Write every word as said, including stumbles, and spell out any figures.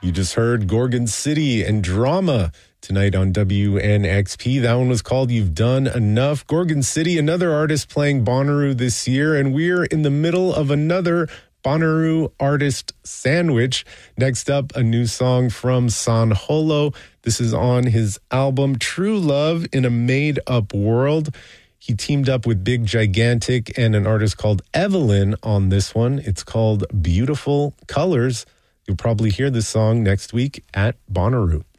You just heard Gorgon City and Drama tonight on W N X P. That one was called You've Done Enough. Gorgon City, another artist playing Bonnaroo this year, and we're in the middle of another Bonnaroo artist sandwich. Next up, a new song from San Holo. This is on his album True Love in a Made-Up World. He teamed up with Big Gigantic and an artist called Evelyn on this one. It's called Beautiful Colors. You'll probably hear this song next week at Bonnaroo.